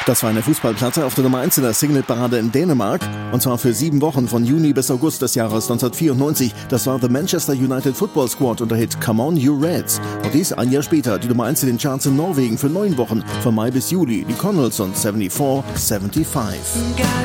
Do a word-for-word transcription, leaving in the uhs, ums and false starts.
Das war eine Fußballplatte auf der Nummer eins in der Singleparade in Dänemark. Und zwar für sieben Wochen von Juni bis August des Jahres neunzehnhundertvierundneunzig. Das war The Manchester United Football Squad und der Hit Come On You Reds. Und dies ein Jahr später die Nummer eins in den Charts in Norwegen für neun Wochen von Mai bis Juli. Die Connells und vierundsiebzig fünfundsiebzig.